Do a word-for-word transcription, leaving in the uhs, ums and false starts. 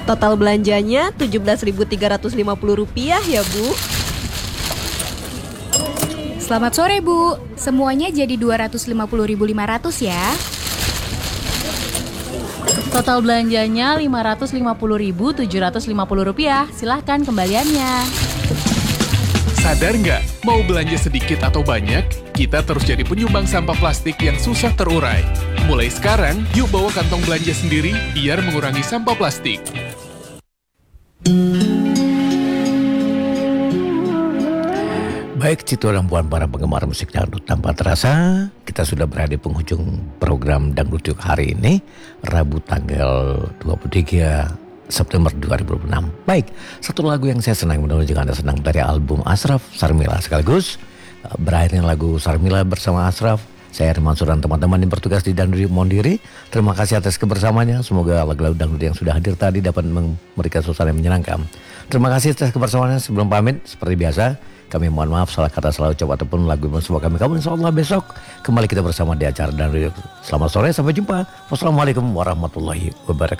Total belanjanya tujuh belas ribu tiga ratus lima puluh rupiah ya Bu. Selamat sore Bu, semuanya jadi dua ratus lima puluh ribu lima ratus ya. Total belanjanya lima ratus lima puluh ribu tujuh ratus lima puluh rupiah. Silahkan kembaliannya. Sadar nggak? Mau belanja sedikit atau banyak, kita terus jadi penyumbang sampah plastik yang susah terurai. Mulai sekarang, yuk bawa kantong belanja sendiri biar mengurangi sampah plastik. Baik, Citu Lampuan para penggemar musik dangdut, tanpa terasa kita sudah berada di penghujung program Dangdut Yuk hari ini, Rabu tanggal dua puluh tiga September dua ribu dua puluh enam. Baik, satu lagu yang saya senang, mudah-mudahan juga Anda senang, dari album Ashraf Sarmila. Sekaligus berakhirnya lagu Sarmila bersama Ashraf. Saya Herman Suran, teman-teman yang bertugas di Dangdut Yuk mohon diri. Terima kasih atas kebersamaannya. Semoga lagu-lagu dangdut yang sudah hadir tadi dapat memberikan suasana yang menyenangkan. Terima kasih atas kebersamaannya. Sebelum pamit, seperti biasa, kami mohon maaf salah kata, salah ucap ataupun lagu yang semoga kami kamu. Insya Allah besok kembali kita bersama di acara Dangdut Yuk. Selamat sore, sampai jumpa. Wassalamualaikum warahmatullahi wabarakatuh.